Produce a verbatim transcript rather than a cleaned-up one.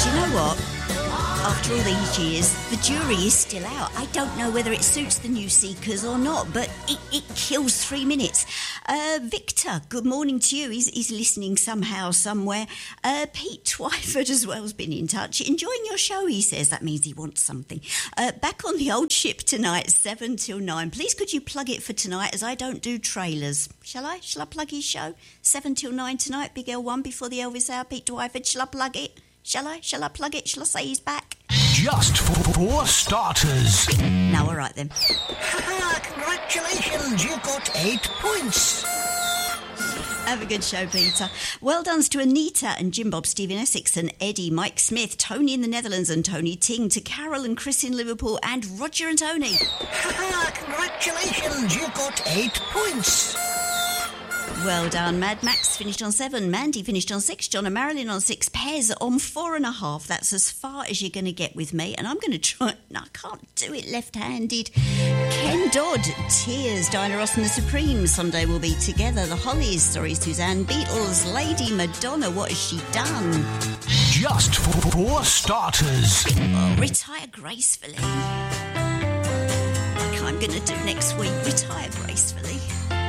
Do you know what? After all these years, the jury is still out. I don't know whether it suits the new Seekers or not, but it, it kills three minutes. Uh, Victor, good morning to you. He's, he's listening somehow, somewhere. Uh, Pete Twyford as well has been in touch. Enjoying your show, he says. That means he wants something. Uh, back on the old ship tonight, seven till nine. Please could you plug it for tonight, as I don't do trailers. Shall I? Shall I plug his show? seven till nine tonight, Big L one before the Elvis Hour. Pete Twyford, shall I plug it? Shall I? Shall I plug it? Shall I say he's back? Just for starters. No, all right then. Congratulations, you got eight points. Have a good show, Peter. Well done to Anita and Jim Bob, Stephen Essex and Eddie, Mike Smith, Tony in the Netherlands and Tony Ting, to Carol and Chris in Liverpool and Roger and Tony. Congratulations, you got eight points. Well done. Mad Max finished on seven. Mandy finished on six. John and Marilyn on six. Pez on four and a half. That's as far as you're going to get with me. And I'm going to try... No, I can't do it left-handed. Ken Dodd, Tears, Diana Ross and the Supremes. Someday We'll Be Together. The Hollies, sorry, Suzanne. Beatles, Lady Madonna. What has she done? Just for starters. Oh, Retire Gracefully. Like I'm going to do next week. Retire Gracefully.